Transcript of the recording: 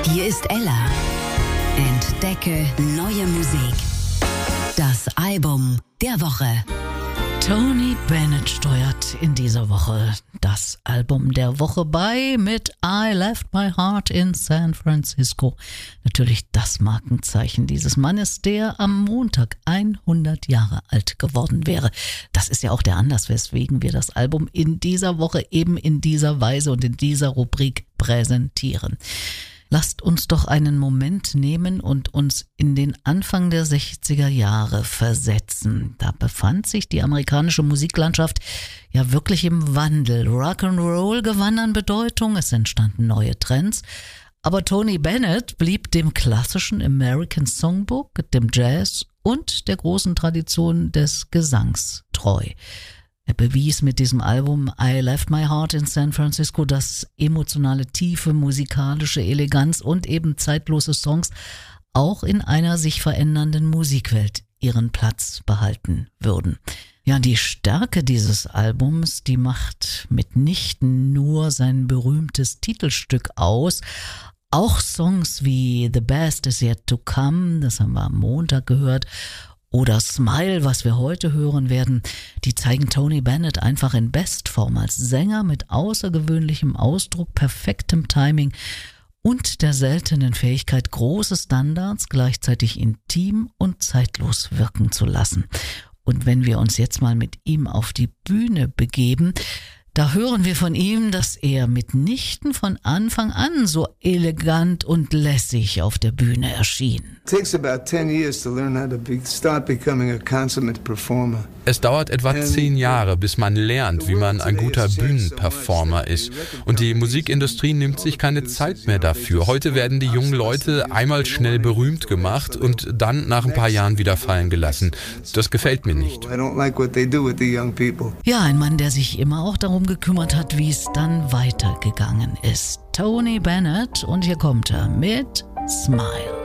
Hier ist Ella. Entdecke neue Musik. Das Album der Woche. Tony Bennett steuert in dieser Woche das Album der Woche bei mit I Left My Heart in San Francisco. Natürlich das Markenzeichen dieses Mannes, der am Montag 100 Jahre alt geworden wäre. Das ist ja auch der Anlass, weswegen wir das Album in dieser Woche eben in dieser Weise und in dieser Rubrik präsentieren. Lasst uns doch einen Moment nehmen und uns in den Anfang der 60er Jahre versetzen. Da befand sich die amerikanische Musiklandschaft ja wirklich im Wandel. Rock'n'Roll gewann an Bedeutung, es entstanden neue Trends. Aber Tony Bennett blieb dem klassischen American Songbook, dem Jazz und der großen Tradition des Gesangs treu. Er bewies mit diesem Album I Left My Heart in San Francisco, dass emotionale Tiefe, musikalische Eleganz und eben zeitlose Songs auch in einer sich verändernden Musikwelt ihren Platz behalten würden. Ja, die Stärke dieses Albums, die macht mitnichten nur sein berühmtes Titelstück aus. Auch Songs wie The Best Is Yet to Come, das haben wir am Montag gehört, oder Smile, was wir heute hören werden, die zeigen Tony Bennett einfach in Bestform als Sänger mit außergewöhnlichem Ausdruck, perfektem Timing und der seltenen Fähigkeit, große Standards gleichzeitig intim und zeitlos wirken zu lassen. Und wenn wir uns jetzt mal mit ihm auf die Bühne begeben, da hören wir von ihm, dass er mitnichten von Anfang an so elegant und lässig auf der Bühne erschien. Es dauert etwa 10 Jahre, bis man lernt, wie man ein guter Bühnenperformer ist. Und die Musikindustrie nimmt sich keine Zeit mehr dafür. Heute werden die jungen Leute einmal schnell berühmt gemacht und dann nach ein paar Jahren wieder fallen gelassen. Das gefällt mir nicht. Ja, ein Mann, der sich immer auch darum gekümmert hat, wie es dann weitergegangen ist. Tony Bennett, und hier kommt er mit Smile.